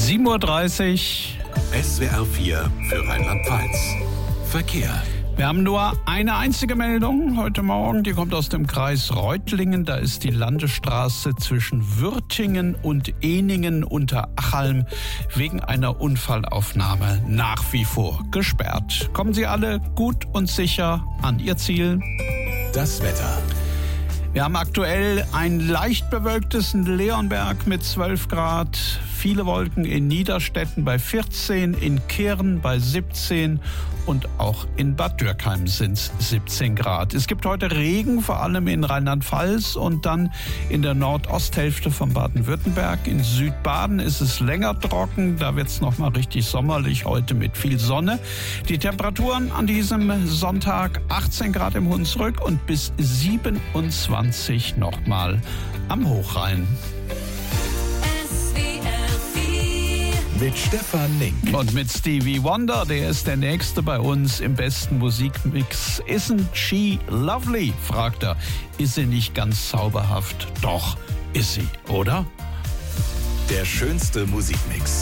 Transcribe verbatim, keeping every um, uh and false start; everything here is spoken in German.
sieben Uhr dreißig. S W R vier für Rheinland-Pfalz. Verkehr. Wir haben nur eine einzige Meldung heute Morgen, die kommt aus dem Kreis Reutlingen. Da ist die Landesstraße zwischen Würtingen und Ehningen unter Achalm wegen einer Unfallaufnahme nach wie vor gesperrt. Kommen Sie alle gut und sicher an Ihr Ziel. Das Wetter. Wir haben aktuell ein leicht bewölktes Leonberg mit zwölf Grad, viele Wolken in Niederstetten bei vierzehn, in Kirn bei siebzehn und auch in Bad Dürkheim sind es siebzehn Grad. Es gibt heute Regen, vor allem in Rheinland-Pfalz und dann in der Nordosthälfte von Baden-Württemberg. In Südbaden ist es länger trocken, da wird es nochmal richtig sommerlich, heute mit viel Sonne. Die Temperaturen an diesem Sonntag achtzehn Grad im Hunsrück und bis siebenundzwanzig nochmal am Hochrhein. Mit Stefan Link. Und mit Stevie Wonder, der ist der Nächste bei uns im besten Musikmix. Isn't she lovely? Fragt er. Ist sie nicht ganz zauberhaft? Doch, ist sie, oder? Der schönste Musikmix.